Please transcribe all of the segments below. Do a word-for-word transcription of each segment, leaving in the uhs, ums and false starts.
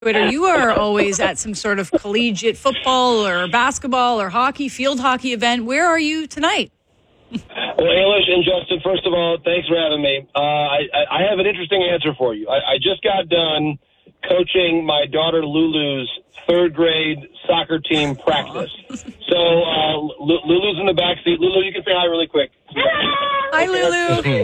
Twitter, you are always at some sort of collegiate football or basketball or hockey, field hockey event. Where are you tonight? Well, Ailish and Justin, first of all, thanks for having me. Uh, I, I have an interesting answer for you. I, I just got done coaching my daughter Lulu's third grade soccer team practice. So uh, Lulu's in the backseat. Lulu, you can say hi really quick. Hello. Hi, Lulu.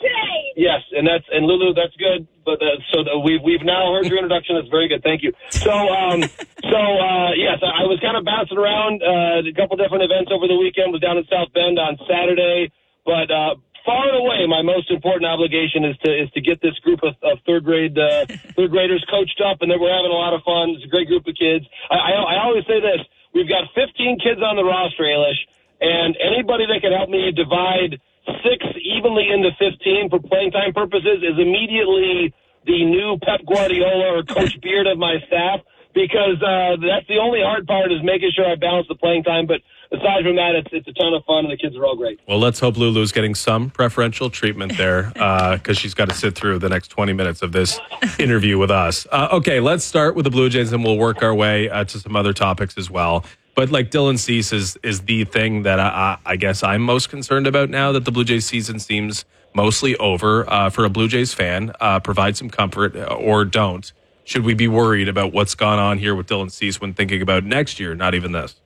Yes, and that's and Lulu, that's good. But uh, so the, we've we've now heard your introduction. That's very good. Thank you. So um, so uh, yes, I was kind of bouncing around uh, a couple different events over the weekend. Was down in South Bend on Saturday, but uh, far and away my most important obligation is to is to get this group of, of third grade uh, third graders coached up, and then we're having a lot of fun. It's a great group of kids. I, I, I always say this: we've got fifteen kids on the roster, Ailish, and anybody that can help me divide six evenly into fifteen for playing time purposes is immediately the new Pep Guardiola or Coach Beard of my staff, because uh, that's the only hard part is making sure I balance the playing time. But aside from that, it's it's a ton of fun, and the kids are all great. Well, let's hope Lulu's getting some preferential treatment there, because uh, she's got to sit through the next twenty minutes of this interview with us. Uh, okay, let's start with the Blue Jays, and we'll work our way uh, to some other topics as well. But like Dylan Cease is is the thing that I, I guess I'm most concerned about now that the Blue Jays season seems mostly over. Uh, for a Blue Jays fan, uh, provide some comfort or don't. Should we be worried about what's gone on here with Dylan Cease when thinking about next year, not even this?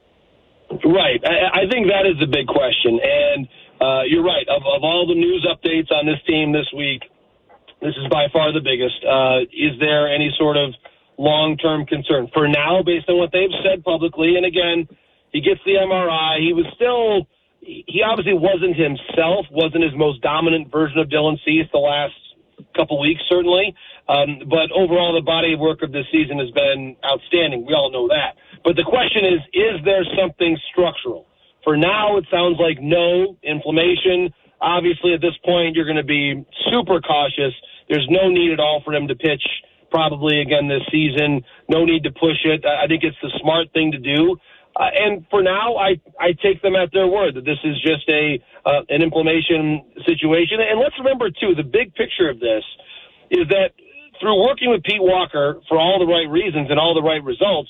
Right. I, I think that is the big question. And uh, you're right. Of, of all the news updates on this team this week, this is by far the biggest. Uh, is there any sort of long-term concern? For now, based on what they've said publicly, and again, he gets the M R I. He was still, he obviously wasn't himself, wasn't his most dominant version of Dylan Cease the last couple weeks, certainly. Um, but overall, the body of work of this season has been outstanding. We all know that. But the question is, is there something structural? For now, it sounds like no inflammation. Obviously, at this point, you're going to be super cautious. There's no need at all for him to pitch probably again this season. No need to push it. I think it's the smart thing to do. Uh, and for now, I, I take them at their word that this is just a uh, an inflammation situation. And let's remember, too, the big picture of this is that through working with Pete Walker for all the right reasons and all the right results,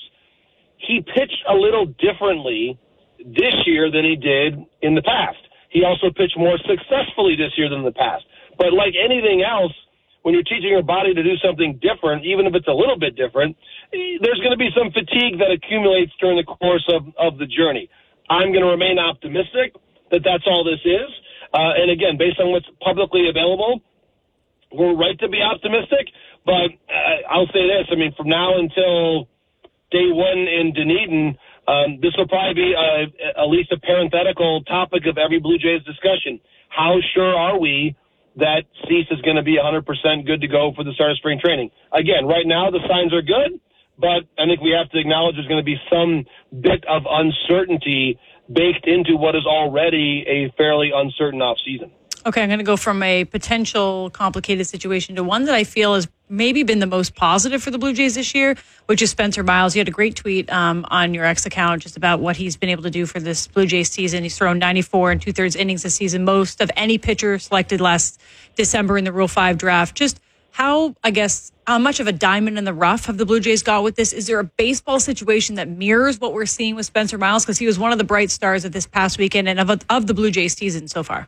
he pitched a little differently this year than he did in the past. He also pitched more successfully this year than in the past. But like anything else, when you're teaching your body to do something different, even if it's a little bit different, there's going to be some fatigue that accumulates during the course of, of the journey. I'm going to remain optimistic that that's all this is. Uh, and again, based on what's publicly available, we're right to be optimistic. But uh, I'll say this, I mean, from now until day one in Dunedin, um, this will probably be uh, at least a parenthetical topic of every Blue Jays discussion. How sure are we that Cease is going to be one hundred percent good to go for the start of spring training? Again, right now the signs are good, but I think we have to acknowledge there's going to be some bit of uncertainty baked into what is already a fairly uncertain offseason. Okay, I'm going to go from a potential complicated situation to one that I feel has maybe been the most positive for the Blue Jays this year, which is Spencer Miles. You had a great tweet um, on your X account just about what he's been able to do for this Blue Jays season. He's thrown ninety-four and two-thirds innings this season, most of any pitcher selected last December in the Rule five draft. Just how, I guess, how much of a diamond in the rough have the Blue Jays got with this? Is there a baseball situation that mirrors what we're seeing with Spencer Miles? Because he was one of the bright stars of this past weekend and of, of the Blue Jays season so far.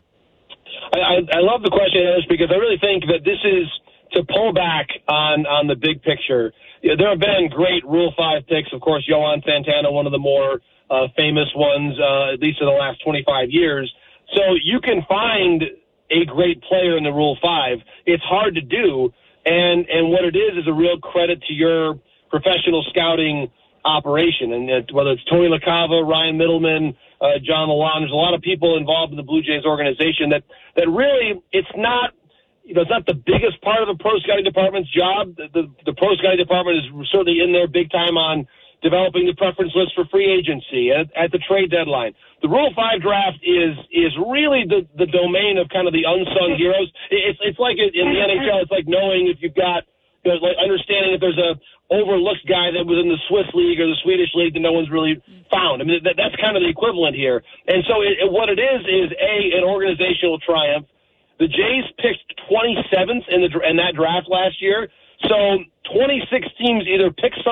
I, I love the question, Ailish, because I really think that this is to pull back on, on the big picture. You know, there have been great Rule five picks. Of course, Yohan Santana, one of the more uh, famous ones, uh, at least in the last twenty-five years. So you can find a great player in the Rule five. It's hard to do, and, and what it is is a real credit to your professional scouting operation. And it, whether it's Tony LaCava, Ryan Middleman, uh, John Lalonde, there's a lot of people involved in the Blue Jays organization that, that really, it's not, you know, it's not the biggest part of the pro scouting department's job. The, the, the pro scouting department is certainly in there big time on developing the preference list for free agency at, at the trade deadline. The Rule five draft is is really the, the domain of kind of the unsung heroes. It's it's like in the N H L, it's like knowing if you've got, you know, like understanding if there's a overlooked guy that was in the Swiss league or the Swedish league that no one's really found. I mean, that, that's kind of the equivalent here. And so it, it, what it is is, A, an organizational triumph. The Jays picked twenty-seventh in, the, in that draft last year. So twenty-six teams either pick